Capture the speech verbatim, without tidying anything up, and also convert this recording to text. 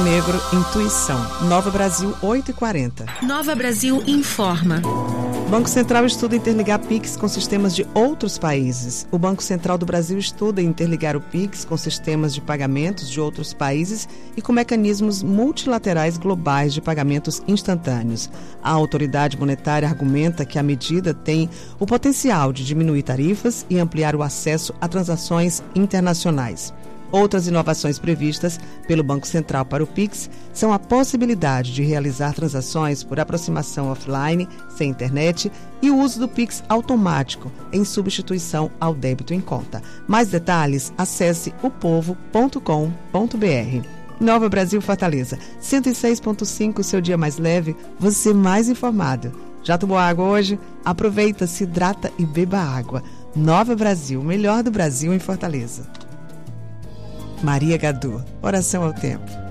Negro, Intuição. Nova Brasil, oito e quarenta. Nova Brasil informa. Banco Central estuda interligar Pix com sistemas de outros países. O Banco Central do Brasil estuda interligar o Pix com sistemas de pagamentos de outros países e com mecanismos multilaterais globais de pagamentos instantâneos. A autoridade monetária argumenta que a medida tem o potencial de diminuir tarifas e ampliar o acesso a transações internacionais. Outras inovações previstas pelo Banco Central para o Pix são a possibilidade de realizar transações por aproximação offline, sem internet, e o uso do Pix automático, em substituição ao débito em conta. Mais detalhes, acesse o povo ponto com ponto b r. Nova Brasil Fortaleza, cento e seis ponto cinco, seu dia mais leve, você mais informado. Já tomou água hoje? Aproveita, se hidrata e beba água. Nova Brasil, o melhor do Brasil em Fortaleza. Maria Gadu, oração ao tempo.